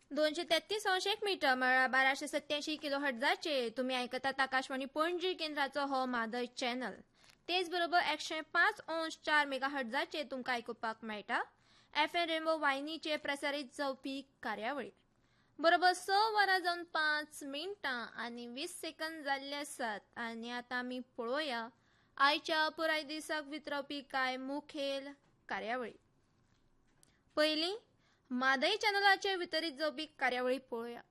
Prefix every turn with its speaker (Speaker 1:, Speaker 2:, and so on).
Speaker 1: 233.1 metre म्हळ्यार 1287 kilo हर्ट्झाचेर तुम्ही आयकतात आकाशवाणी पणजी केंद्राचो हो मादर चॅनल. तेच बरोबर 105.4 मेगा हर्ट्झाचेर तुमकां आयकुपाक मेळटा. FM रेनबो वाहिनीचेर प्रसारीत जावपी कार्यावळी. बरोबर 6 वरां जावन 5 मिनटां आनी 20 सेकंद जाल्ले आसात आनी आतां आमी पळोवया आयच्या पुराय दिसाक वितरावपी कांय मुखेल कार्यावळी. पयलीं मादई चॅनलाचेर वितरीत जावपी कार्यावळी पळोवया.